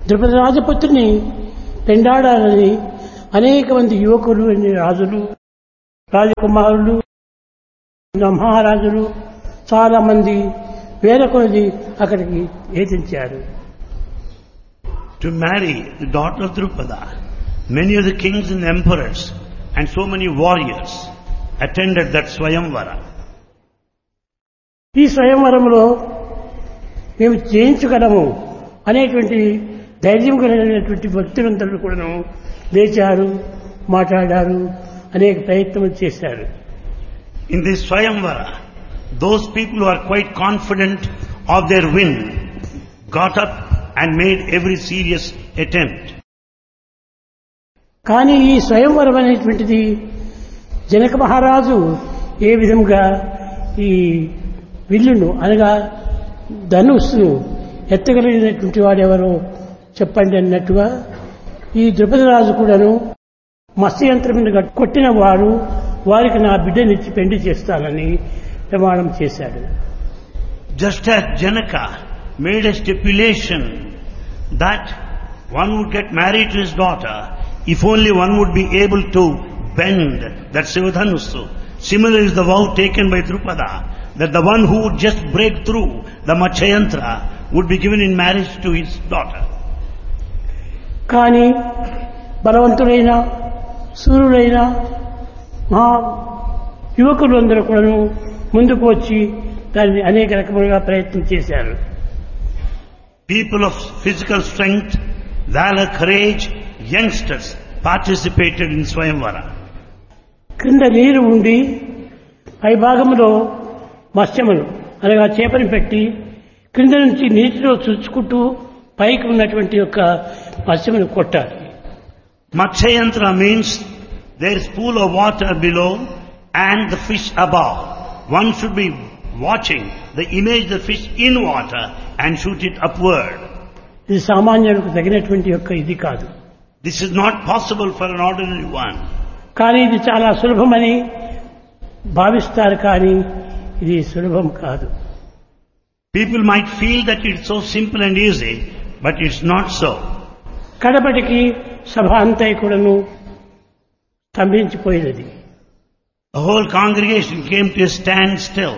ద్రుపద రాజపుత్రిని పెండాడాలని అనేక మంది యువకులు, రాజులు, రాజకుమారులు, మహారాజులు చాలా మంది వేల కొలది అక్కడికి ఏతించారు. To marry the daughter of Drupada, many of the kings and emperors and so many warriors attended that Swayamvara. ఈ స్వయంవరంలో మేము జయించగలము అనేటువంటి ధైర్యం కలిగినటువంటి భక్తులందరూ కూడా లేచారు, మాట్లాడారు, అనేక ప్రయత్నాలు చేశారు. In this Swayamvara, those people who are quite confident of their win got up and made every serious attempt. కానీ ఈ స్వయంవరం అనేటువంటిది జనక మహారాజు ఏ విధంగా ఈ విల్లును అనగా ధనుస్సును ఎత్తగలిగినటువంటి వాడెవరో చెప్పండి అన్నట్టుగా ఈ ద్రుపదరాజు కూడాను మత్స్యయంత్రం మీద కొట్టిన వారు వారికి నా బిడ్డనిచ్చి పెండి చేస్తానని ప్రమాణం చేశాడు. Just as Janaka made a stipulation that one would get married to his daughter if only one would be able to bend that Sivadhanusu. Similar is the vow taken by Drupada that the one who would just break through the Matsyayantra would be given in marriage to his daughter. కానీ బలవంతుడైన సూర్యుడైన మా యువకులు అందరూ కూడా ముందుకు వచ్చి దాన్ని అనేక రకములుగా ప్రయత్నం చేశారు. People of physical strength, valor, courage, youngsters participated in Swayamvara. క్రింద నీరు ఉండి పై భాగంలో మత్స్యములు అనగా చేపని పెట్టి క్రింద నుంచి నీటిలో చుచ్చుకుంటూ పైకి ఉన్నటువంటి యొక్క మత్స్యమును కొట్టాలి. Matsyayantra means there is pool of water below and the fish above. One should be watching the image of the fish in water and shoot it upward. ఇది సామాన్యులకు తగినటువంటి యొక్క ఇది కాదు. This is not possible for an ordinary one. కానీ ఇది చాలా సులభమని భావిస్తారు, కానీ ఇది సులభం కాదు. People might feel that it's so simple and easy, but it's not so. కడపటికి సభ అంతా కూడాను స్తంభించిపోయినది. The whole congregation came to a standstill.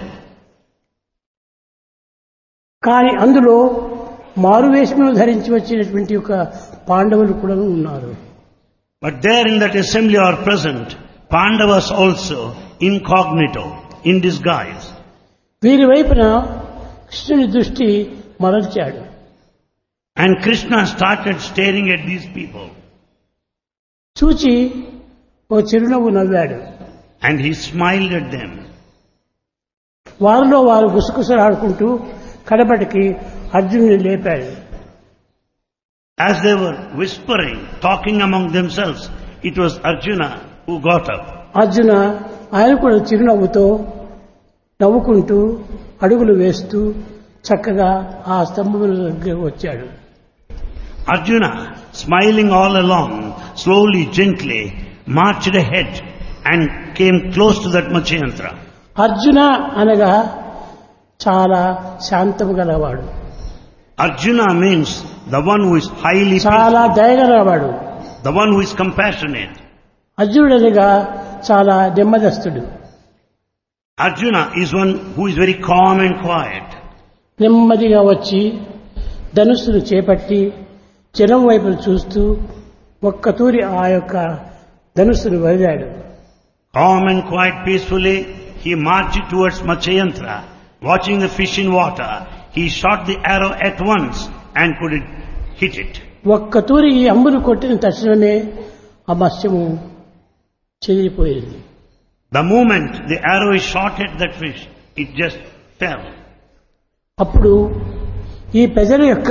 కానీ అందులో మారువేషములు ధరించి వచ్చినటువంటి ఒక పాండవులు కూడా ఉన్నారు. But there in that assembly are present Pandavas also, incognito, in disguise. వీరి వైపున కృష్ణుని దృష్టి మరల్చాడు. And Krishna started staring at these people. చూచి ఓ చిరునవ్వు నవ్వాడు. And he smiled at them. వారిలో వారు గుసగుసలాడుకుంటూ కడపటికి అర్జునుని లేపాడు. As they were whispering, talking among themselves, it was Arjuna who got up. Arjuna ఆయన కూడా చిరునవ్వుతో నవ్వుకుంటూ అడుగులు వేస్తూ చక్కగా ఆ స్తంభముల దగ్గరకు వచ్చాడు. Arjuna, smiling all along, slowly, gently, marched ahead and came close to that Matsyayantra. Arjuna అనగా చాలా శాంతము గలవాడు. Arjuna means the one who is highly చాలా peaceful, దయగలవాడు. the one who is compassionate. అర్జునుడు అనగా చాలా నెమ్మదస్తుడు. Arjuna is one who is very calm and quiet. నెమ్మదిగా వచ్చి ధనుస్సును చేపట్టి జనం వైపును చూస్తూ ఒక్కతూరి ఆ యొక్క ధనుస్సును వదిలాడు. Calm and quiet peacefully, he marched towards Matsyayantra. Watching the fish in water, he shot the arrow at once and could hit it. ఒక్కతూరి ఈ అంబును కొట్టిన తక్షణమే ఆ మత్స్యము చెదిరిపోయింది. The moment the arrow is shot at that fish, it just fell. అప్పుడు ఈ ప్రజల యొక్క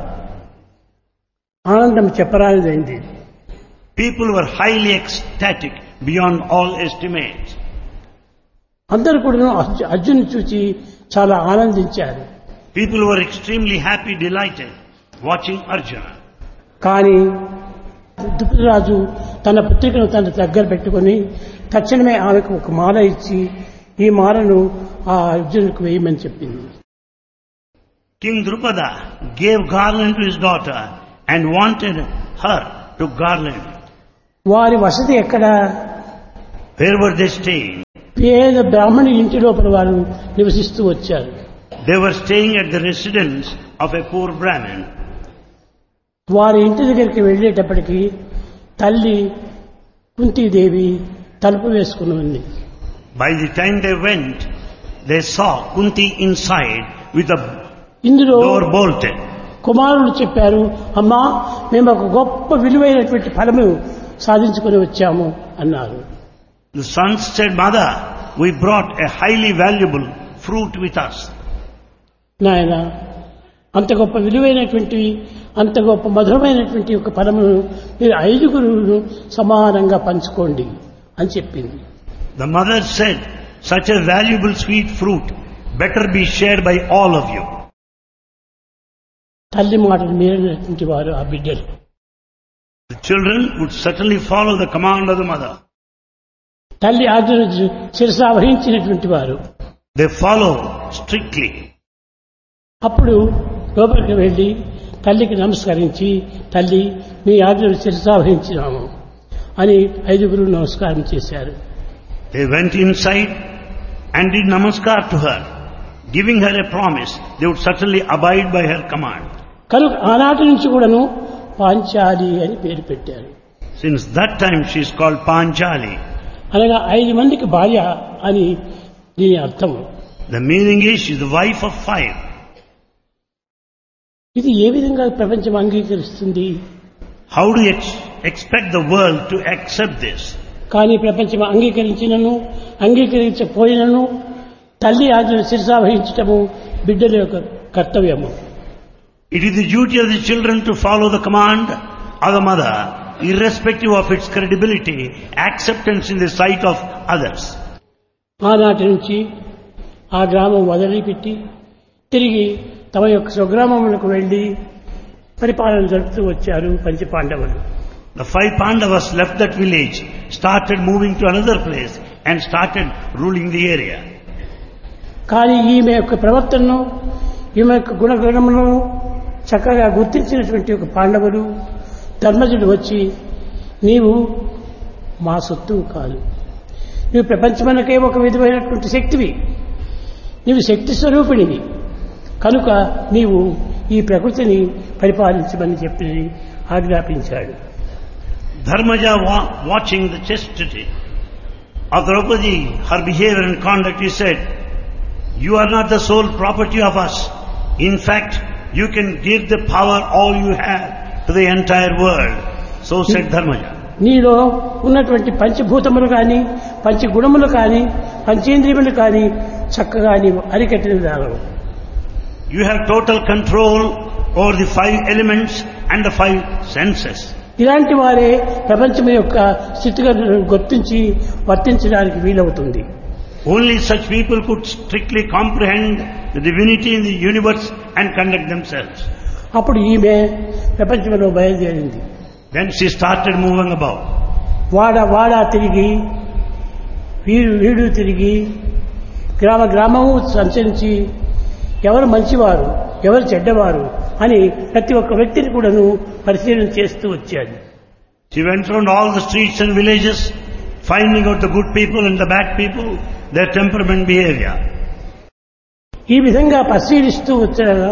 ఆనందం చెప్పరానిదైంది. People were highly ecstatic beyond all estimates. అందరూ కూడా అర్జును చూచి చాలా ఆనందించారు. People were extremely happy, delighted, watching Arjuna. కానీ ద్రుపదరాజు తన పుత్రికను తన దగ్గర పెట్టుకొని తక్షణమే ఆమెకు ఒక మాల ఇచ్చి ఈ మాలను ఆ అర్జునుడికి వేయమని చెప్పింది. King Drupada gave garland to his daughter and wanted her to garland. వారి వసతి ఎక్కడ? Where were they staying? పేద బ్రాహ్మణి ఇంటి లోపల వారు నివసిస్తూ వచ్చారు. They were staying at the residence of a poor Brahmin. వారి ఇంటి దగ్గరికి వెళ్ళేటప్పటికి తల్లి కుంతీదేవి తలుపు వేసుకుని ఉంది. By the time they went, they saw Kunti inside with the ఇందులో door bolted. కుమారులు చెప్పారు, అమ్మా మేము ఒక గొప్ప విలువైనటువంటి ఫలము సాధించుకుని వచ్చాము అన్నారు. The sons said, Mother, we brought a highly valuable fruit with us. నాయన, అంత గొప్ప విలువైనటువంటి అంత గొప్ప మధురమైనటువంటి ఒక ఫలమును మీరు 5 సమానంగా పంచుకోండి అని చెప్పింది. The mother said, such a valuable sweet fruit better be shared by all of you. తల్లి మాటలు మీరినటువంటి వారు ఆ బిడ్డలు. The children would certainly follow the command of the mother. తల్లి ఆజ్ఞను శిరసా వహించినటువంటి వారు. They follow strictly. అప్పుడు లోపలికి వెళ్ళి తల్లికి నమస్కరించి, తల్లి మీ ఆజ్ఞను శిరసా వహించినాము అని 5 నమస్కారం చేశారు. They went inside and did namaskar to her, giving her a promise they would certainly abide by her command. కనుక ఆనాటి నుంచి కూడాను పాంచాలి అని పేరు పెట్టారు. Since that time she is called Panchali. అనగా 5 మందికి భార్య అని దీని అర్థం. The meaning is she is the wife of 5. ఇది ఏ విధంగా ప్రపంచం అంగీకరిస్తుంది? How do you expect the world to accept this? కానీ ప్రపంచం అంగీకరించినను అంగీకరించకపోయినను తల్లి ఆజ్ఞను శిరసా వహించటము బిడ్డల యొక్క కర్తవ్యము. It is the duty of the children to follow the command of the mother, irrespective of its credibility, acceptance in the sight of others. ఆనాటి నుంచి ఆ గ్రామం వదిలిపెట్టి తిరిగి తమ యొక్క స్వగ్రామములకు వెళ్లి పరిపాలన జరుపుతూ వచ్చారు పంచపాండవులు. The 5 Pandavas left that village, started moving to another place and started ruling the area. కానీ ఈమె యొక్క ప్రవర్తనను, ఈమె యొక్క గుణగణములను చక్కగా గుర్తించినటువంటి ఒక పాండవులు ధర్మజుడు వచ్చి, నీవు మా సొత్తు కాదు, నీవు ప్రపంచమనకే ఒక విధమైనటువంటి శక్తివి, నీవు శక్తి స్వరూపిణివి, కనుక నీవు ఈ ప్రకృతిని పరిపాలించమని చెప్పి ఆజ్ఞాపించాడు. Dharmaja watching the chastity of Draupadi, her behavior and conduct, he said, you are not the sole property of us. In fact, you can give the power all you have to the entire world. So said Dharmaja. నీలో ఉన్నటువంటి పంచభూతములు కానీ పంచగుణములు కానీ పంచేంద్రియములు కానీ చక్కగా నీవు అరికట్టిన దానవు. You have total control over the 5 elements and the 5 senses. ఇలాంటి వారే ప్రపంచం యొక్క స్థితిగతులను గుర్తించి వర్తించడానికి వీలవుతుంది. Only such people could strictly comprehend the divinity in the universe and conduct themselves. అప్పుడు ఈమె ప్రపంచంలో బయలుదేరింది. Then she started moving about. వాడ తిరిగి వీడు తిరిగి గ్రామము సంచరించి ఎవరు మంచివారు ఎవరు చెడ్డవారు అని ప్రతి ఒక్క వ్యక్తిని కూడాను పరిశీలన చేస్తూ వచ్చాడు. She went around all the streets and villages, finding out the good people and the bad people, their temperament, behavior. ఈ విధంగా పరిశీలిస్తూ వచ్చాక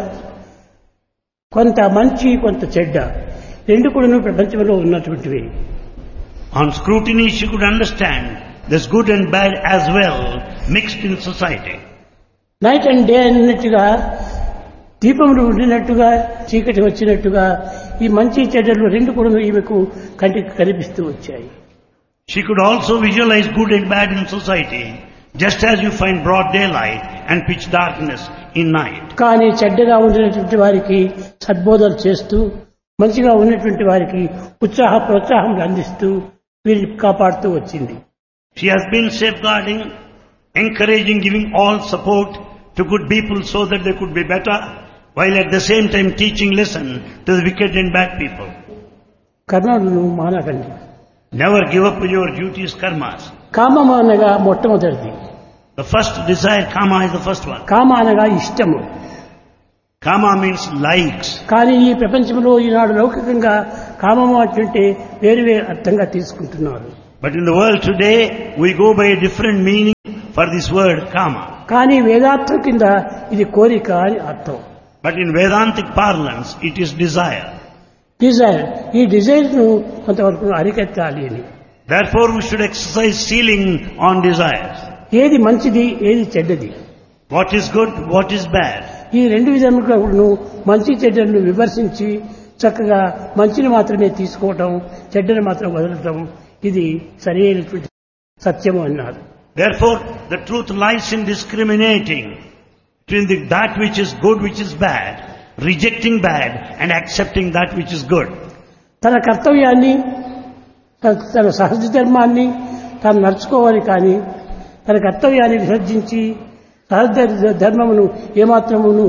కొంత మంచి కొంత చెడ్డ రెండు కూడాను ప్రపంచంలో ఉన్నటువంటివి. On scrutiny she could understand there's good and bad as well mixed in society. Night and day అన్నట్టుగా దీపములు ఉండినట్టుగా చీకటి వచ్చినట్టుగా ఈ మంచి చెడ్డలు రెండు కూడా ఈమెకు కంటికి కనిపిస్తూ వచ్చాయి. She could also visualize good and bad in society, just as you find broad daylight and pitch darkness in night. కానీ చెడ్డగా ఉండినటువంటి వారికి సద్బోధలు చేస్తూ మంచిగా ఉన్నటువంటి వారికి ప్రోత్సాహం అందిస్తూ వీరిని కాపాడుతూ వచ్చింది. She has been safeguarding, encouraging, giving all support to good people so that they could be better, while at the same time teaching lesson to the wicked and bad people. కర్మలను మానకండి. Never give up your duties, karmas. కామము అనగా మొట్టమొదటిది. The first desire, kama, is the first one. కామ అనగా ఇష్టము. Kama means likes. కానీ ఈ ప్రపంచంలో ఈనాడు లౌకికంగా కామము అంటే వేరు వేరు అర్థంగా తీసుకుంటున్నారు. But in the world today, we go by a different meaning for this word kama. కానీ వేదార్థం కింద ఇది కోరిక అని అర్థం. But in Vedantic parlance, it is desire. Dzire, ఈ డిజైర్ ను కొంతవరకు అరికట్టాలి అని. Therefore, we should exercise ceiling on desires. ఏది మంచిది, ఏది చెడ్డది, What is good, what is bad. ఈ రెండు విధములను మంచి చెడ్డలను విమర్శించి చక్కగా మంచిని మాత్రమే తీసుకోవటం, చెడ్డను మాత్రం వదలటం, ఇది సరైనటువంటి సత్యము అన్నారు. Therefore, the truth lies in discriminating between that which is good, which is bad, rejecting bad and accepting that which is good. తన కర్తవ్యాన్ని, తన సహజ ధర్మాన్ని తాను నడుచుకోవాలి. కానీ తన కర్తవ్యాన్ని విసర్జించి సహజ ధర్మమును ఏమాత్రమును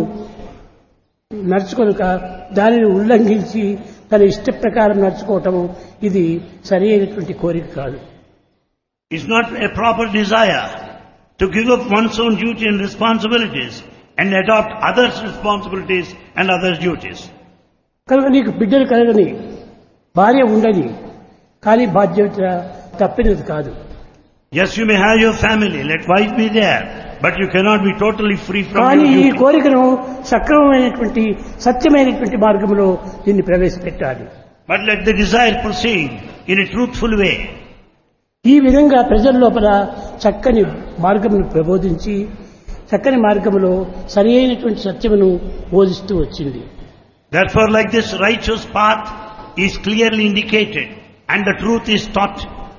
నడుచుకొనక దానిని ఉల్లంఘించి తన ఇష్ట ప్రకారం నడుచుకోవటము, ఇది సరి అయినటువంటి కోరిక కాదు. It's not a proper desire to give up one's own duty and responsibilities and adopt others' responsibilities and others' duties. కనుక నీకు బిడ్డలు కలగని, భార్య ఉండని, కానీ బాధ్యత తప్పినది కాదు. Yes, you may have your family, let wife be there, but you cannot be totally free from కానీ your ఈ duty. కోరికను సక్రమమైనటువంటి సత్యమైనటువంటి మార్గంలో దీన్ని ప్రవేశపెట్టాలి. But let the desire proceed in a truthful way. ఈ విధంగా ప్రజల లోపల చక్కని మార్గమును ప్రబోధించి చక్కని మార్గములో సరి అయినటువంటి సత్యమును బోధిస్తూ వచ్చింది. Therefore, like this righteous path is clearly indicated and the truth is taught.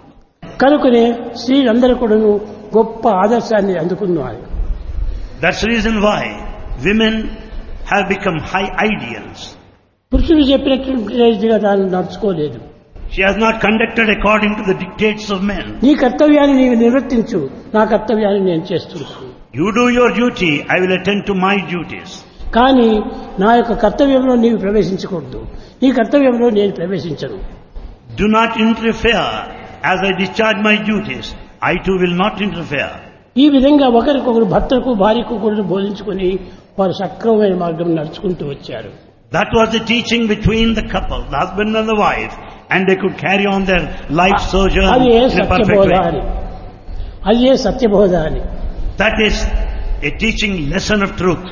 కనుకనే స్త్రీలందరూ కూడాను గొప్ప ఆదర్శాన్ని అందుకున్నారు. That's the reason why women have become high ideals. పురుషులు చెప్పినటువంటి రీతిగా తాను నడుచుకోలేదు. She has not conducted according to the dictates of men. నీ కర్తవ్యాన్ని నీవు నిర్వర్తించు, నా కర్తవ్యాన్ని నేను చేస్తున్నాను. You do your duty, I will attend to my duties. కానీ నా యొక్క కర్తవ్యంలో నీవు ప్రవేశించకూడదు, నీ కర్తవ్యంలో నేను ప్రవేశించను. Do not interfere as I discharge my duties. I too will not interfere. ఈ విధంగా ఒకరికొకరు భర్తకు భార్యకు కూడా బోధించుకుని వారు సక్రమమైన మార్గం నడుచుకుంటూ వచ్చారు. That was the teaching between the couple, the husband and the wife, and they could carry on their life sojourn అది ఏ in a perfect సత్యబోధ way. అని, అది ఏ సత్యబోధ అని. That is a teaching lesson of truth.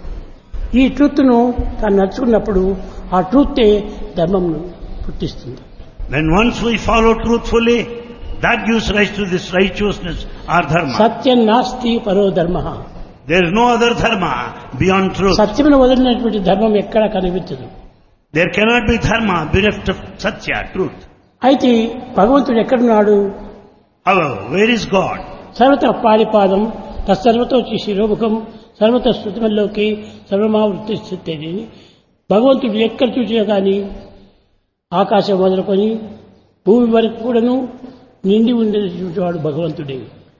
ఈ ట్రూత్ను తాను నడుచుకున్నప్పుడు ఆ ట్రూతే ధర్మంను పుట్టిస్తుంది. When once we follow truthfully, that gives rise to this righteousness or dharma. సత్యం నాస్తి పరో ధర్మ. There is no other dharma beyond truth. సత్యమును వదిలినటువంటి ధర్మం ఎక్కడా కనిపించదు. There cannot be dharma bereft of satya, truth. అయితే భగవంతుడు ఎక్కడున్నాడు? However, where is God? సర్వత పాలిపాదం తత్సర్వతో శిరోముఖం సర్వత శృతిమల్లోకి సర్వమావృత్తి స్థితి. భగవంతుడు ఎక్కడ చూసినా కానీ ఆకాశం మొదలుకొని భూమి వరకు కూడాను నిండి ఉండేటువంటి వాడు భగవంతుడే.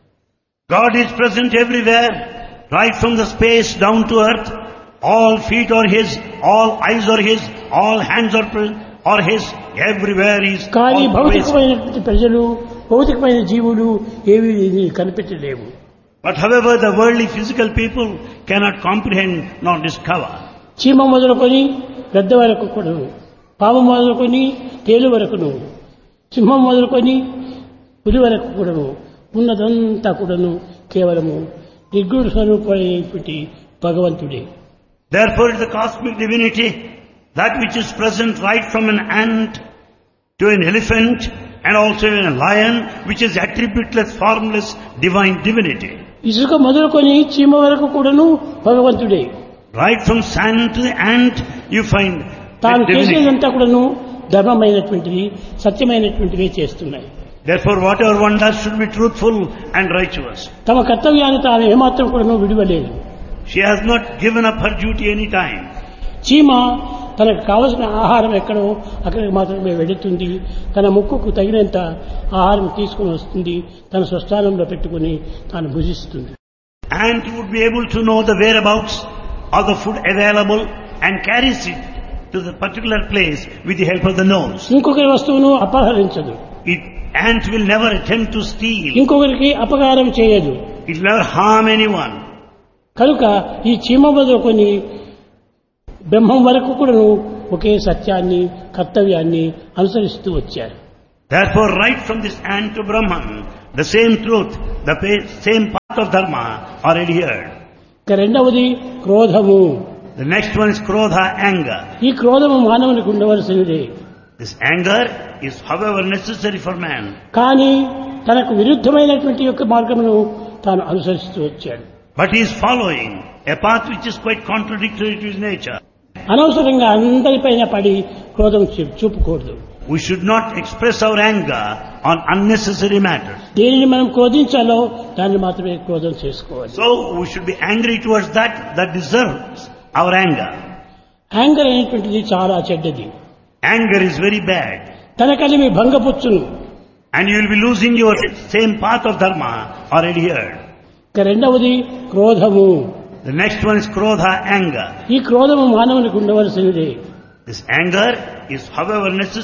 God is present everywhere, right from the space down to earth. All feet are His, all eyes are His, all hands are His, everywhere He is. కానీ always. భౌతికమైనటువంటి ప్రజలు, భౌతికమైన జీవులు ఏవి కనిపించలేవు. But however, the worldly physical people cannot comprehend nor discover. చీమ మొదలుకొని గద్ద వరకు కూడాను, పాము మొదలుకొని తేలు వరకును, సింహం మొదలుకొని పులి వరకు కూడాను ఉన్నదంతా కూడాను కేవలము నిర్గుణ స్వరూపమైనటువంటి భగవంతుడే. Therefore, the cosmic divinity, that which is present right from an ant to an elephant and also in a lion, which is attributeless, formless, divine divinity. ఇసుక మొదలుకొని చీమ వరకు కూడాను భగవంతుడే. Right from sand to the ant, you find తాను that divinity. చేసేదంతా కూడాను ధర్మమైనటువంటివి, సత్యమైనటువంటివే చేస్తున్నాయి. Therefore, whatever one does should be truthful and righteous. తమ కర్తవ్యాన్ని తాను ఏమాత్రం కూడాను విడువలేదు. She has not given up her duty any time. చీమ తనకు కావలసిన ఆహారం ఎక్కడో అక్కడికి మాత్రమే వెళుతుంది. తన ముక్కుకు తగినంత ఆహారం తీసుకుని వస్తుంది, తన స్వస్థానంలో పెట్టుకుని తాను భుజిస్తుంది. Ant would be able to know the whereabouts of the food available and carries it to the particular place with the help of the nose. ఇంకొకరి వస్తువును అపహరించదు, Ant will never attempt to steal. ఇంకొకరికి అపకారం చేయదు. It will never harm anyone. కనుక ఈ చీమ మొదలుకొని బ్రహ్మం వరకు కూడా ఒకే సత్యాన్ని కర్తవ్యాన్ని అనుసరిస్తూ వచ్చారు. Therefore, right from this ant to Brahman, the same truth, the same path of dharma are adhered. ఇక రెండవది క్రోధము. The next one is krodha, anger. ఈ క్రోధము మానవునికి ఉండవలసినదే. This anger is however necessary for man. కానీ తనకు విరుద్ధమైనటువంటి యొక్క మార్గమును తాను అనుసరిస్తూ వచ్చాడు. But he is following a path which is quite contradictory to his nature. అనవసరంగా అందరిపైన పడి క్రోధం చూపకూడదు. We should not express our anger on unnecessary matters. దేనిని మనం క్రోధించాలో దాన్ని మాత్రమే క్రోధం చేసుకోవాలి. So we should be angry towards that deserves our anger. Anger అనేటువంటిది చాలా చెడ్డది. Anger is very bad. తన కలిమి భంగపుచ్చును. And you will be losing your same path of dharma or adhered. ఇక రెండవది క్రోధము. The next one is krodha, anger. ఈ క్రోధము మానవునికి ఉండవలసినదే. This anger is however necessary